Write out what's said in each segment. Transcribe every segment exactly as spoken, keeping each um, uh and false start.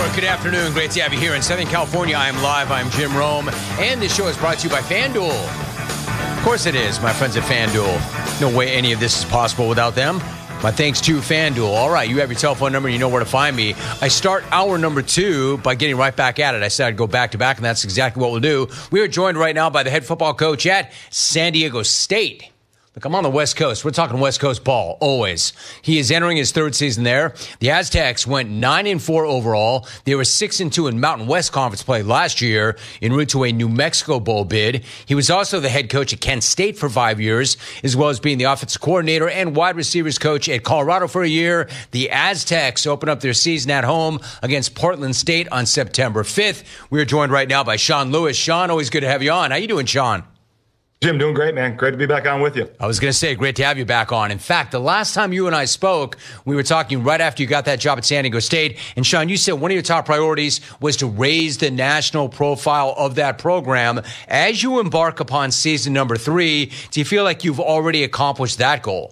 Good afternoon. Great to have you here in Southern California. I am live. I'm Jim Rome. And this show is brought to you by FanDuel. Of course it is, my friends at FanDuel. No way any of this is possible without them. My thanks to FanDuel. All right, you have your telephone number. You know where to find me. I start hour number two by getting right back at it. I said I'd go back to back, and that's exactly what we'll do. We are joined right now by the head football coach at San Diego State. Look, I'm on the West Coast. We're talking West Coast ball, always. He is entering his third season there. The Aztecs went nine and four overall. They were six and two in Mountain West Conference play last year en route to a New Mexico Bowl bid. He was also the head coach at Kent State for five years, as well as being the offensive coordinator and wide receivers coach at Colorado for a year. The Aztecs open up their season at home against Portland State on September fifth. We are joined right now by Sean Lewis. Sean, always good to have you on. How you doing, Sean? Jim, doing great, man. Great to be back on with you. I was going to say, great to have you back on. In fact, the last time you and I spoke, we were talking right after you got that job at San Diego State. And Sean, you said one of your top priorities was to raise the national profile of that program. As you embark upon season number three, do you feel like you've already accomplished that goal?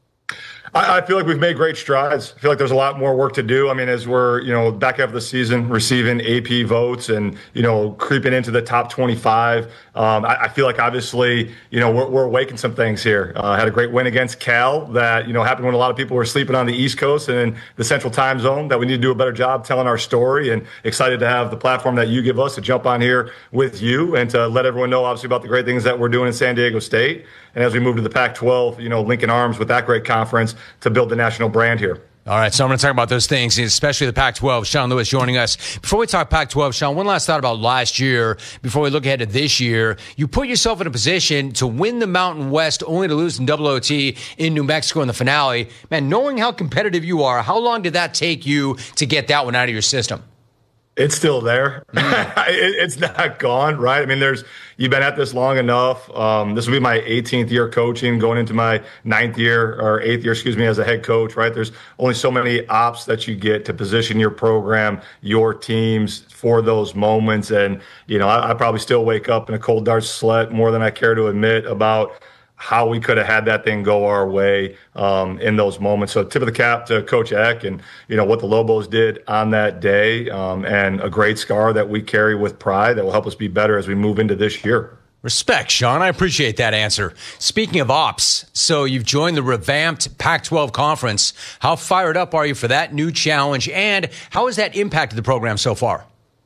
I, I feel like we've made great strides. I feel like there's a lot more work to do. I mean, as we're, you know, back half of the season, receiving A P votes and, you know, creeping into the top twenty-five. Um, I, I feel like obviously, you know, we're, we're awakening some things here. Uh, had a great win against Cal that, you know, happened when a lot of people were sleeping on the East Coast and in the Central Time Zone, that we need to do a better job telling our story, and excited to have the platform that you give us to jump on here with you and to let everyone know, obviously, about the great things that we're doing in San Diego State. And as we move to the Pac twelve, you know, linking arms with that great conference to build the national brand here. All right, so I'm going to talk about those things, especially the Pac twelve. Sean Lewis joining us. Before we talk Pac twelve, Sean, one last thought about last year before we look ahead to this year. You put yourself in a position to win the Mountain West only to lose in double O T in New Mexico in the finale. Man, knowing how competitive you are, how long did that take you to get that one out of your system? It's still there. Mm. it, it's not gone, right? I mean, there's you've been at this long enough. Um, this will be my eighteenth year coaching, going into my ninth year or eighth year, excuse me, as a head coach, right? There's only so many ops that you get to position your program, your teams for those moments. And, you know, I, I probably still wake up in a cold, dark sweat more than I care to admit about how we could have had that thing go our way um, in those moments. So tip of the cap to Coach Eck and, you know, what the Lobos did on that day, um, and a great scar that we carry with pride that will help us be better as we move into this year. Respect, Sean. I appreciate that answer. Speaking of ops, so you've joined the revamped Pac twelve conference. How fired up are you for that new challenge, and how has that impacted the program so far?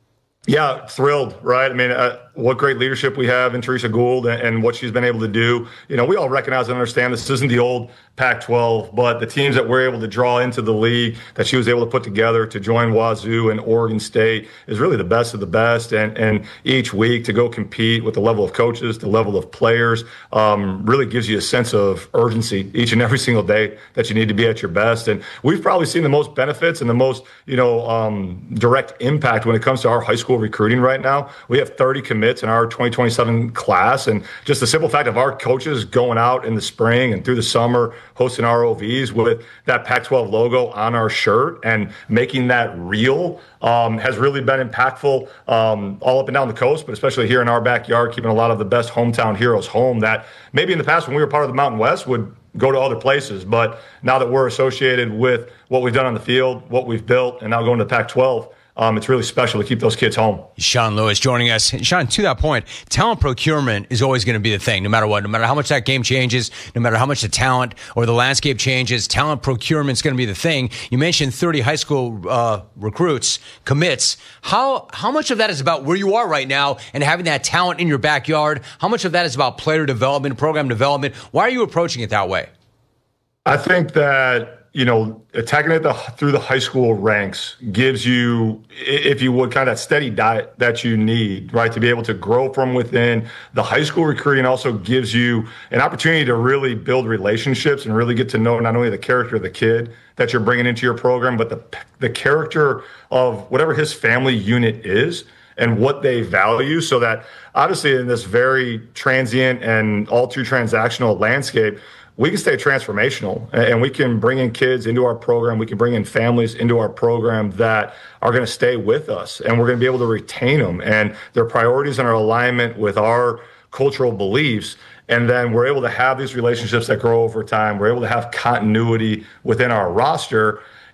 Yeah, thrilled, right? I mean, uh, what great leadership we have in Teresa Gould and, and what she's been able to do. You know, we all recognize and understand this isn't the old Pac twelve, but the teams that we're able to draw into the league that she was able to put together to join Wazoo and Oregon State is really the best of the best. And, and each week to go compete with the level of coaches, the level of players, um, really gives you a sense of urgency each and every single day that you need to be at your best. And we've probably seen the most benefits and the most, you know, um, direct impact when it comes to our high school recruiting right now. We have thirty commits in our twenty twenty-seven class, and just the simple fact of our coaches going out in the spring and through the summer hosting R O Vs with that Pac twelve logo on our shirt and making that real um, has really been impactful um, all up and down the coast, but especially here in our backyard, keeping a lot of the best hometown heroes home that maybe in the past when we were part of the Mountain West would go to other places. But now that we're associated with what we've done on the field, what we've built, and now going to the Pac twelve, Um, it's really special to keep those kids home. Sean Lewis joining us. Sean, to that point, talent procurement is always going to be the thing, no matter what. No matter how much that game changes, no matter how much the talent or the landscape changes, talent procurement is going to be the thing. You mentioned thirty high school uh, recruits, commits. How how much of that is about where you are right now and having that talent in your backyard? How much of that is about player development, program development? Why are you approaching it that way? I think that, you know, attacking it the, through the high school ranks gives you, if you would, kind of that steady diet that you need, right, to be able to grow from within. The high school recruiting also gives you an opportunity to really build relationships and really get to know not only the character of the kid that you're bringing into your program, but the the character of whatever his family unit is and what they value, so that obviously in this very transient and all too transactional landscape, we can stay transformational and we can bring in kids into our program. We can bring in families into our program that are going to stay with us, and we're going to be able to retain them and their priorities and our alignment with our cultural beliefs. And then we're able to have these relationships that grow over time. We're able to have continuity within our roster.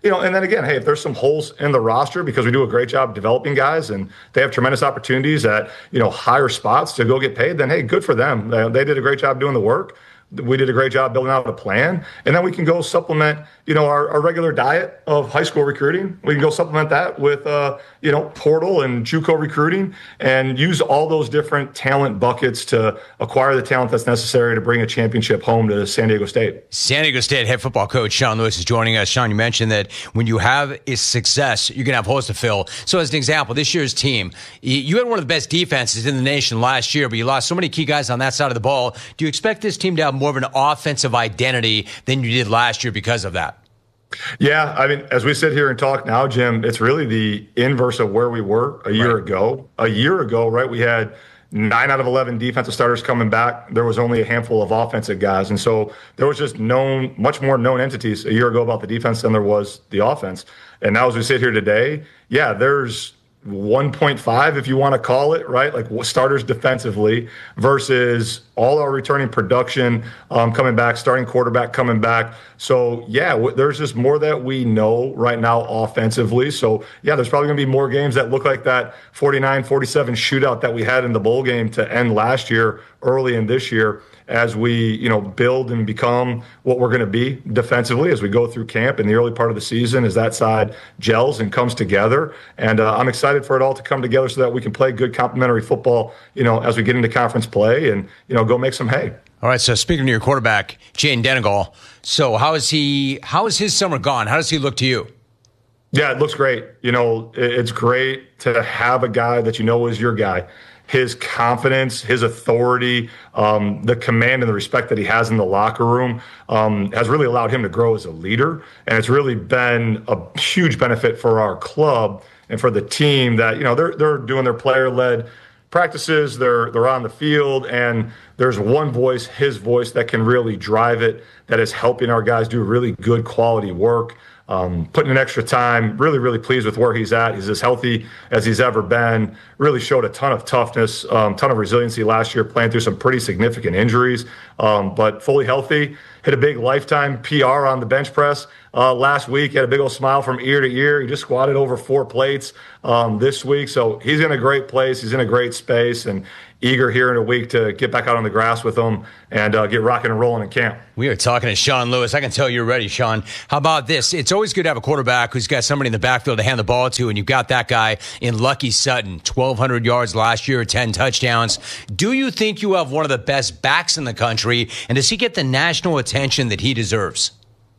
you know, and then again, hey, if there's some holes in the roster because we do a great job developing guys and they have tremendous opportunities at, you know, higher spots to go get paid, then hey, good for them. They did a great job doing the work. We did a great job building out a plan, and then we can go supplement, you know, our, our regular diet of high school recruiting. We can go supplement that with, uh, you know, portal and JUCO recruiting, and use all those different talent buckets to acquire the talent that's necessary to bring a championship home to San Diego State. San Diego State head football coach Sean Lewis is joining us. Sean, you mentioned that when you have a success, you're going to have holes to fill. So as an example, this year's team, you had one of the best defenses in the nation last year, but you lost so many key guys on that side of the ball. Do you expect this team to have more of an offensive identity than you did last year because of that? Yeah, I mean, as we sit here and talk now, Jim, it's really the inverse of where we were a year right. ago. A year ago, right, we had nine out of eleven defensive starters coming back. There was only a handful of offensive guys. And so there was just known, much more known entities a year ago about the defense than there was the offense. And now as we sit here today, yeah, there's one point five, if you want to call it, right? Like starters defensively versus all our returning production um, coming back, starting quarterback coming back. So, yeah, w- there's just more that we know right now offensively. So, yeah, there's probably going to be more games that look like that forty-nine forty-seven shootout that we had in the bowl game to end last year, early in this year, as we, you know, build and become what we're going to be defensively as we go through camp in the early part of the season, as that side gels and comes together. And uh, I'm excited for it all to come together so that we can play good complementary football, you know, as we get into conference play and, you know, go make some hay. All right, so speaking to your quarterback, Jayden Denegal, so how is he, how is his summer gone? How does he look to you? Yeah, it looks great. You know, it's great to have a guy that you know is your guy. His confidence, his authority, um, the command and the respect that he has in the locker room um, has really allowed him to grow as a leader. And it's really been a huge benefit for our club and for the team that, you know, they're they're doing their player-led practices, they're they're on the field, and there's one voice, his voice, that can really drive it, that is helping our guys do really good quality work. Um, putting in extra time, really, really pleased with where he's at. He's as healthy as he's ever been. Really showed a ton of toughness, um, ton of resiliency last year, playing through some pretty significant injuries, um, but fully healthy. Hit a big lifetime P R on the bench press uh, last week. He had a big old smile from ear to ear. He just squatted over four plates um, this week. So he's in a great place. He's in a great space, and eager here in a week to get back out on the grass with him and uh, get rocking and rolling in camp. We are talking to Sean Lewis. I can tell you're ready, Sean. How about this? It's always good to have a quarterback who's got somebody in the backfield to hand the ball to, and you've got that guy in Lucky Sutton, twelve hundred yards last year, ten touchdowns. Do you think you have one of the best backs in the country, and does he get the national attention that he deserves?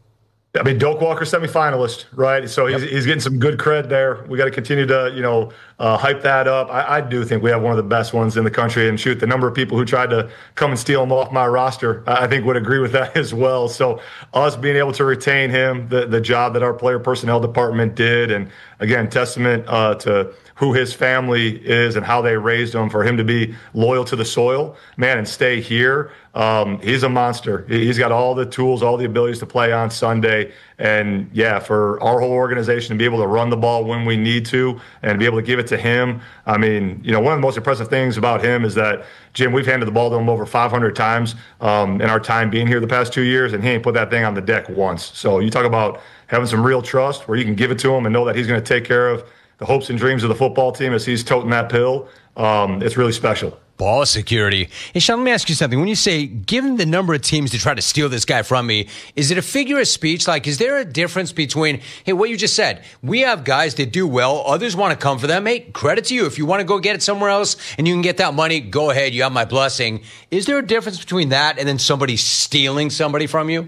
I mean, Doak Walker semifinalist, right? So he's, yep. he's getting some good cred there. We got to continue to, you know, uh, hype that up. I, I do think we have one of the best ones in the country, and shoot, the number of people who tried to come and steal him off my roster, I think would agree with that as well. So us being able to retain him, the, the job that our player personnel department did, and again, testament uh, to who his family is and how they raised him, for him to be loyal to the soil, man, and stay here. Um, he's a monster. He's got all the tools, all the abilities to play on Sunday. And yeah, for our whole organization to be able to run the ball when we need to and be able to give it to him. I mean, you know, one of the most impressive things about him is that, Jim, we've handed the ball to him over five hundred times um, in our time being here the past two years, and he ain't put that thing on the deck once. So you talk about having some real trust where you can give it to him and know that he's going to take care of the hopes and dreams of the football team as he's toting that pill. Um, it's really special. Ball security. Hey, Sean, let me ask you something. When you say, given the number of teams to try to steal this guy from me, is it a figure of speech? Like, is there a difference between, hey, what you just said, we have guys that do well, others want to come for them. Hey, credit to you. If you want to go get it somewhere else and you can get that money, go ahead. You have my blessing. Is there a difference between that and then somebody stealing somebody from you?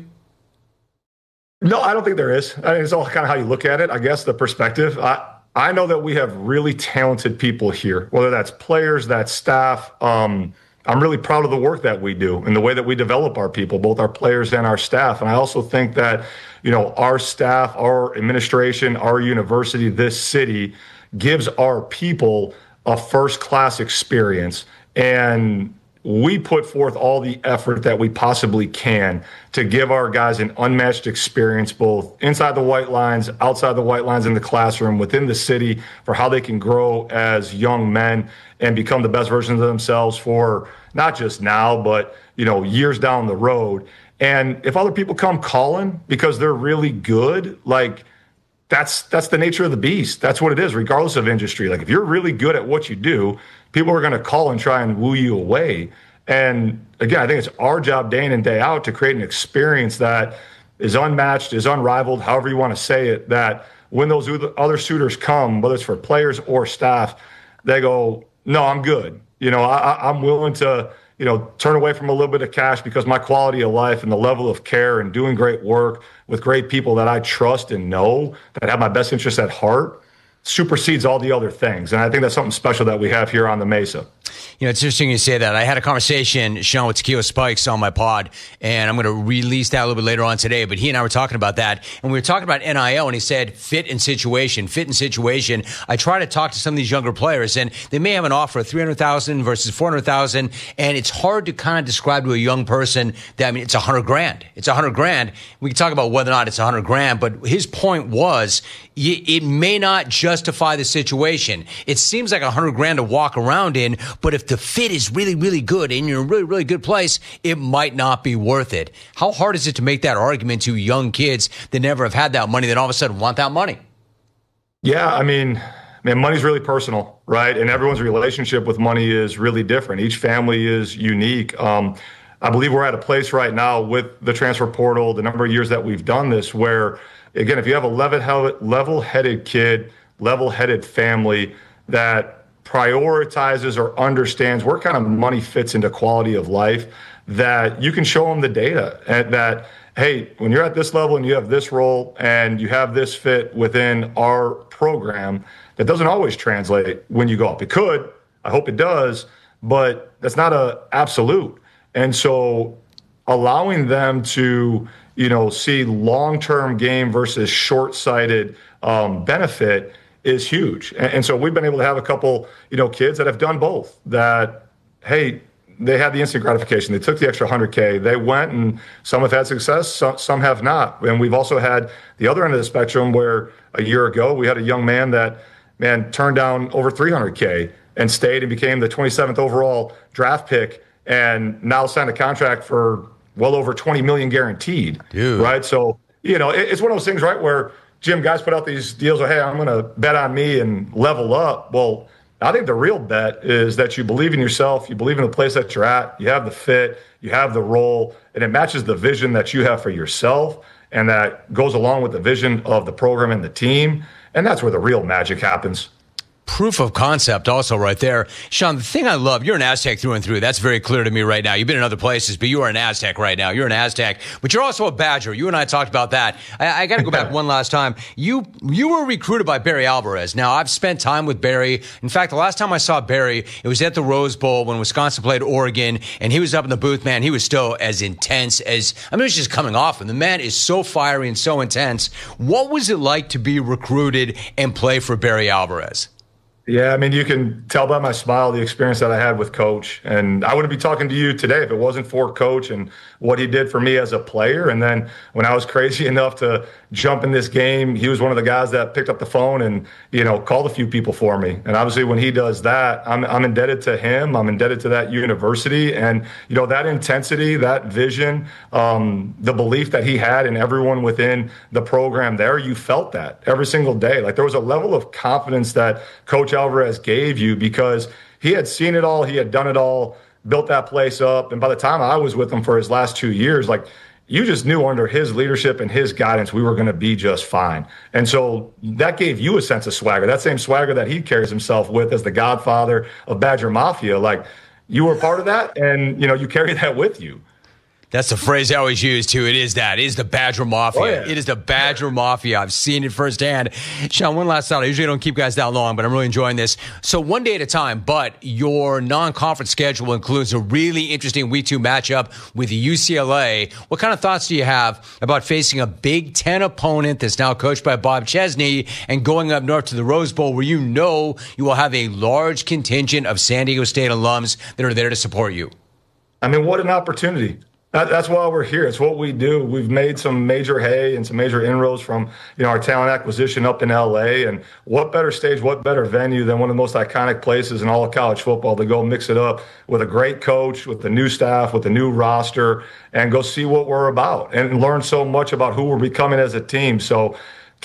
No, I don't think there is. I mean, it's all kind of how you look at it, I guess, the perspective. I, I know that we have really talented people here, whether that's players, that's staff. Um, I'm really proud of the work that we do and the way that we develop our people, both our players and our staff. And I also think that, you know, our staff, our administration, our university, this city gives our people a first-class experience. And we put forth all the effort that we possibly can to give our guys an unmatched experience, both inside the white lines, outside the white lines, in the classroom, within the city, for how they can grow as young men and become the best versions of themselves for not just now, but, you know, years down the road. And if other people come calling because they're really good, like, that's that's the nature of the beast. That's what it is, regardless of industry. Like if you're really good at what you do, people are going to call and try and woo you away. And again, I think it's our job day in and day out to create an experience that is unmatched, is unrivaled, however you want to say it, that when those other suitors come, whether it's for players or staff, they go, no, I'm good. You know, I, I'm willing to, you know, turn away from a little bit of cash because my quality of life and the level of care and doing great work with great people that I trust and know that have my best interests at heart supersedes all the other things. And I think that's something special that we have here on the Mesa. You know, it's interesting you say that. I had a conversation, Sean, with Takeo Spikes on my pod, and I'm going to release that a little bit later on today. But he and I were talking about that, and we were talking about N I L, and he said fit and situation, fit and situation. I try to talk to some of these younger players, and they may have an offer of three hundred thousand dollars versus four hundred thousand dollars, and it's hard to kind of describe to a young person that, I mean, it's one hundred grand. It's one hundred grand. We can talk about whether or not it's one hundred grand, but his point was it may not justify the situation. It seems like one hundred grand to walk around in, but if the fit is really, really good and you're in a really, really good place, it might not be worth it. How hard is it to make that argument to young kids that never have had that money that all of a sudden want that money? Yeah, I mean, man, money's really personal, right? And everyone's relationship with money is really different. Each family is unique. Um, I believe we're at a place right now with the transfer portal, the number of years that we've done this, where, again, if you have a level-headed kid, level-headed family that prioritizes or understands where kind of money fits into quality of life, that you can show them the data and that, hey, when you're at this level and you have this role and you have this fit within our program, that doesn't always translate when you go up. It could, I hope it does, but that's not a absolute. And so allowing them to, you know, see long-term gain versus short-sighted um, benefit is huge. And, and so we've been able to have a couple, you know, kids that have done both, that, hey, they had the instant gratification. They took the extra one hundred K. They went, and some have had success, some, some have not. And we've also had the other end of the spectrum where a year ago we had a young man that, man, turned down over three hundred K and stayed and became the twenty-seventh overall draft pick and now signed a contract for well over twenty million guaranteed. Dude. Right? So, you know, it, it's one of those things, right, where Jim, guys put out these deals where, hey, I'm going to bet on me and level up. Well, I think the real bet is that you believe in yourself, you believe in the place that you're at, you have the fit, you have the role, and it matches the vision that you have for yourself, and that goes along with the vision of the program and the team, and that's where the real magic happens. Proof of concept also right there. Sean, the thing I love, you're an Aztec through and through. That's very clear to me right now. You've been in other places, but you are an Aztec right now. You're an Aztec, but you're also a Badger. You and I talked about that. I, I got to go back one last time. You you were recruited by Barry Alvarez. Now, I've spent time with Barry. In fact, the last time I saw Barry, it was at the Rose Bowl when Wisconsin played Oregon, and he was up in the booth, man. He was still as intense as, I mean, it was just coming off him. The man is so fiery and so intense. What was it like to be recruited and play for Barry Alvarez? Yeah, I mean, you can tell by my smile the experience that I had with Coach. And I wouldn't be talking to you today if it wasn't for Coach and what he did for me as a player. And then when I was crazy enough to jump in this game, he was one of the guys that picked up the phone and, you know, called a few people for me. And obviously when he does that, I'm, I'm indebted to him. I'm indebted to that university. And, you know, that intensity, that vision, um, the belief that he had in everyone within the program there, you felt that every single day. Like there was a level of confidence that Coach Alvarez gave you because he had seen it all. He had done it all, built that place up. And by the time I was with him for his last two years, like you just knew under his leadership and his guidance, we were going to be just fine. And so that gave you a sense of swagger, that same swagger that he carries himself with as the godfather of Badger Mafia. Like you were part of that and, you know, you carry that with you. That's the phrase I always use, too. It is that. It is the Badger Mafia. Oh, yeah. It is the Badger Mafia. I've seen it firsthand. Sean, one last thought. I usually don't keep guys that long, but I'm really enjoying this. So one day at a time, but your non-conference schedule includes a really interesting week two matchup with U C L A. What kind of thoughts do you have about facing a Big Ten opponent that's now coached by Bob Chesney and going up north to the Rose Bowl where you know you will have a large contingent of San Diego State alums that are there to support you? I mean, what an opportunity. That's why we're here. It's what we do. We've made some major hay and some major inroads from, you know, our talent acquisition up in L A. And what better stage, what better venue than one of the most iconic places in all of college football to go mix it up with a great coach, with the new staff, with the new roster, and go see what we're about and learn so much about who we're becoming as a team. So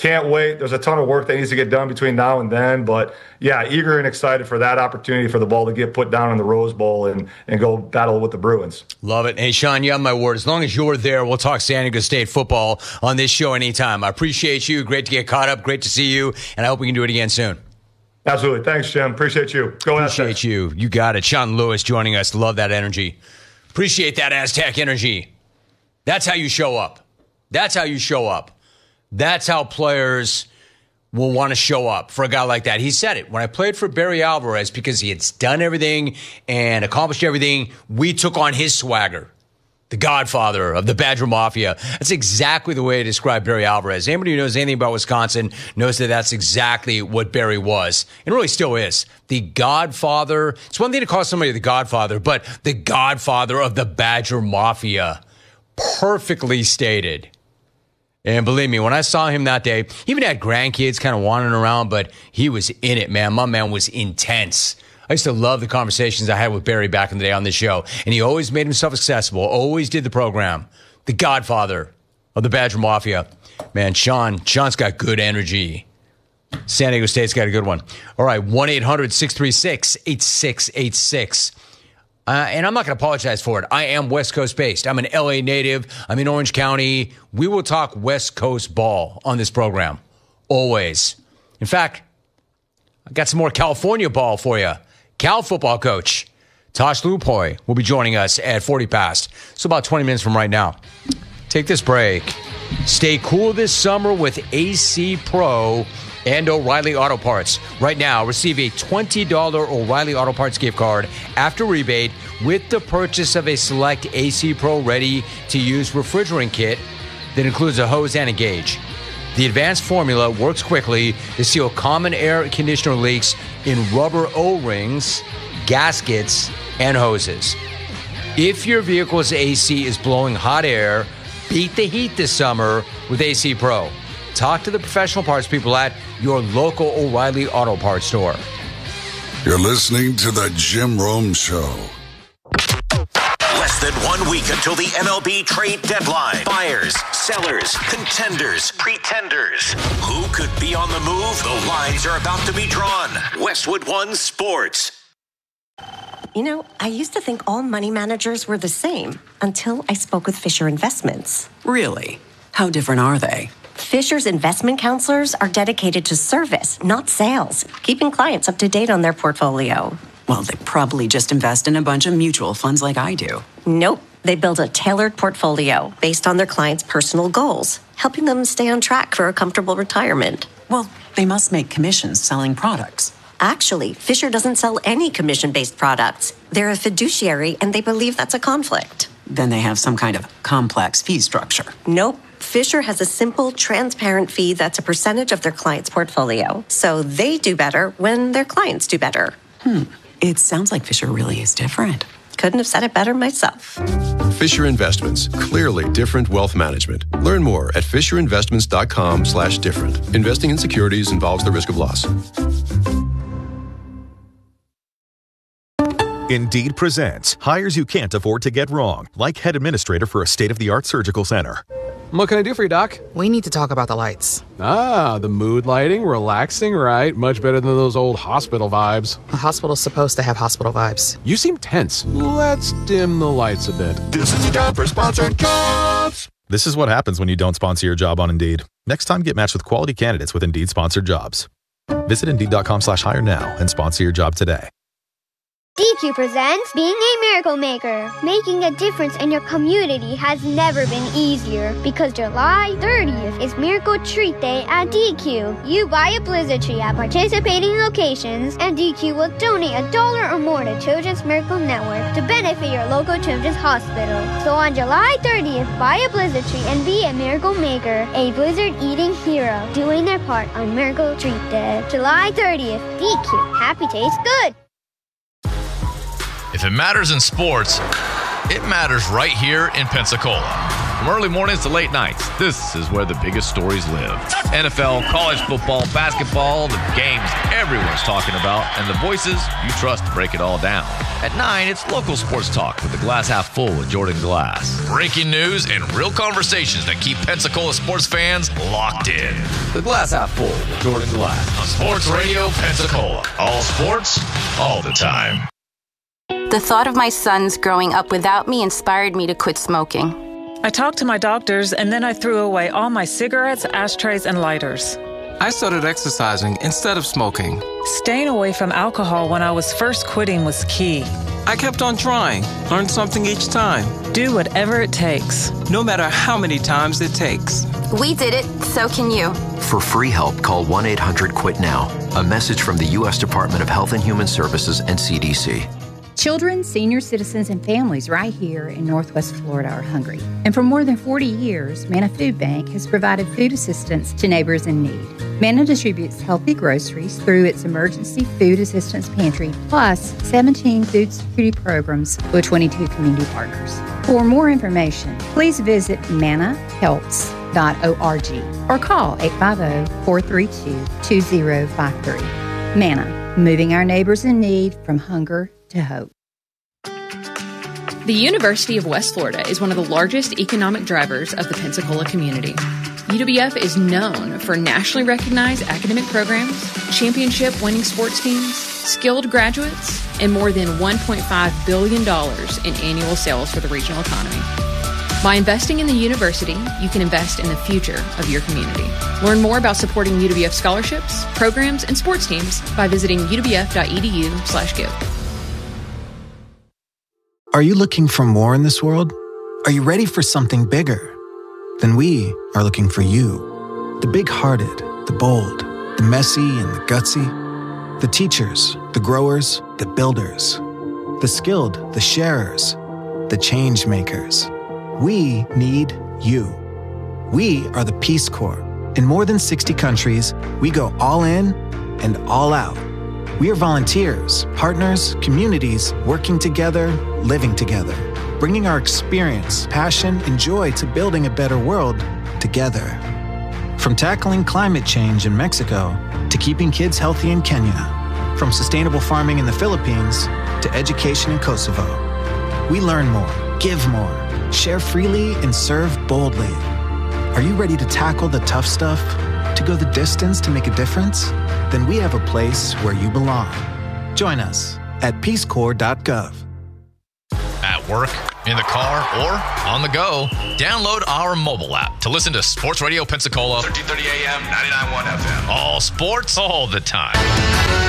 can't wait. There's a ton of work that needs to get done between now and then. But, yeah, eager and excited for that opportunity for the ball to get put down in the Rose Bowl and, and go battle with the Bruins. Love it. Hey, Sean, you have my word. As long as you're there, we'll talk San Diego State football on this show anytime. I appreciate you. Great to get caught up. Great to see you. And I hope we can do it again soon. Absolutely. Thanks, Jim. Appreciate you. Go ahead. Appreciate you. You got it. Sean Lewis joining us. Love that energy. Appreciate that Aztec energy. That's how you show up. That's how you show up. That's how players will want to show up for a guy like that. He said it. When I played for Barry Alvarez, because he had done everything and accomplished everything, we took on his swagger. The godfather of the Badger Mafia. That's exactly the way to describe Barry Alvarez. Anybody who knows anything about Wisconsin knows that that's exactly what Barry was. And really still is. The godfather. It's one thing to call somebody the godfather, but the godfather of the Badger Mafia. Perfectly stated. And believe me, when I saw him that day, he even had grandkids kind of wandering around, but he was in it, man. My man was intense. I used to love the conversations I had with Barry back in the day on this show. And he always made himself accessible, always did the program. The godfather of the Badger Mafia. Man, Sean, Sean's got good energy. San Diego State's got a good one. All right, one eight hundred six three six eight six eight six. Uh, and I'm not going to apologize for it. I am West Coast based. I'm an L A native. I'm in Orange County. We will talk West Coast ball on this program. Always. In fact, I got some more California ball for you. Cal football coach Tosh Lupoy will be joining us at forty past. So about twenty minutes from right now. Take this break. Stay cool this summer with A C Pro and O'Reilly Auto Parts. Right now, receive a twenty dollars O'Reilly Auto Parts gift card after rebate with the purchase of a select A C Pro ready-to-use refrigerant kit that includes a hose and a gauge. The advanced formula works quickly to seal common air conditioner leaks in rubber O-rings, gaskets, and hoses. If your vehicle's A C is blowing hot air, beat the heat this summer with A C Pro. Talk to the professional parts people at your local O'Reilly Auto Parts store. You're listening to The Jim Rome Show. Less than one week until the M L B trade deadline. Buyers, sellers, contenders, pretenders. Who could be on the move? The lines are about to be drawn. Westwood One Sports. You know, I used to think all money managers were the same until I spoke with Fisher Investments. Really? How different are they? Fisher's investment counselors are dedicated to service, not sales, keeping clients up to date on their portfolio. Well, they probably just invest in a bunch of mutual funds like I do. Nope. They build a tailored portfolio based on their clients' personal goals, helping them stay on track for a comfortable retirement. Well, they must make commissions selling products. Actually, Fisher doesn't sell any commission-based products. They're a fiduciary, and they believe that's a conflict. Then they have some kind of complex fee structure. Nope. Fisher has a simple, transparent fee that's a percentage of their client's portfolio. So they do better when their clients do better. Hmm. It sounds like Fisher really is different. Couldn't have said it better myself. Fisher Investments. Clearly different wealth management. Learn more at fisher investments dot com slash different. Investing in securities involves the risk of loss. Indeed presents hires you can't afford to get wrong, like head administrator for a state-of-the-art surgical center. What can I do for you, Doc? We need to talk about the lights. Ah, the mood lighting, relaxing, right? Much better than those old hospital vibes. A hospital's supposed to have hospital vibes. You seem tense. Let's dim the lights a bit. This is the time for sponsored jobs. This is what happens when you don't sponsor your job on Indeed. Next time, get matched with quality candidates with Indeed-sponsored jobs. Visit Indeed.com slash hire now and sponsor your job today. D Q presents Being a Miracle Maker. Making a difference in your community has never been easier because July thirtieth is Miracle Treat Day at D Q. You buy a Blizzard tree at participating locations and D Q will donate a dollar or more to Children's Miracle Network to benefit your local children's hospital. So on July thirtieth, buy a Blizzard tree and be a Miracle Maker, a Blizzard eating hero, doing their part on Miracle Treat Day. July thirtieth, D Q. Happy tastes good. If it matters in sports, it matters right here in Pensacola. From early mornings to late nights, this is where the biggest stories live. N F L, college football, basketball, the games everyone's talking about, and the voices you trust to break it all down. At nine, it's local sports talk with the Glass Half Full with Jordan Glass. Breaking news and real conversations that keep Pensacola sports fans locked in. The Glass Half Full with Jordan Glass on Sports Radio Pensacola. All sports, all the time. The thought of my sons growing up without me inspired me to quit smoking. I talked to my doctors, and then I threw away all my cigarettes, ashtrays, and lighters. I started exercising instead of smoking. Staying away from alcohol when I was first quitting was key. I kept on trying, learned something each time. Do whatever it takes. No matter how many times it takes. We did it, so can you. For free help, call one eight hundred quit now. A message from the U S Department of Health and Human Services and C D C. Children, senior citizens, and families right here in Northwest Florida are hungry. And for more than forty years, Manna Food Bank has provided food assistance to neighbors in need. Manna distributes healthy groceries through its emergency food assistance pantry, plus seventeen food security programs with twenty-two community partners. For more information, please visit manna helps dot org or call eight five zero, four three two, two zero five three. Manna, moving our neighbors in need from hunger to hope. The University of West Florida is one of the largest economic drivers of the Pensacola community. U W F is known for nationally recognized academic programs, championship-winning sports teams, skilled graduates, and more than one point five billion dollars in annual sales for the regional economy. By investing in the university, you can invest in the future of your community. Learn more about supporting U W F scholarships, programs, and sports teams by visiting u w f dot e d u slash give. Are you looking for more in this world? Are you ready for something bigger? Then we are looking for you. The big-hearted, the bold, the messy and the gutsy. The teachers, the growers, the builders. The skilled, the sharers, the change makers. We need you. We are the Peace Corps. In more than sixty countries, we go all in and all out. We are volunteers, partners, communities, working together, living together, bringing our experience, passion, and joy to building a better world together. From tackling climate change in Mexico to keeping kids healthy in Kenya, from sustainable farming in the Philippines to education in Kosovo. We learn more, give more, share freely, and serve boldly. Are you ready to tackle the tough stuff? To go the distance to make a difference? Then we have a place where you belong. Join us at peace corps dot gov. At work, in the car, or on the go, download our mobile app to listen to Sports Radio Pensacola, thirteen thirty a m, ninety-nine point one F M. All sports, all the time.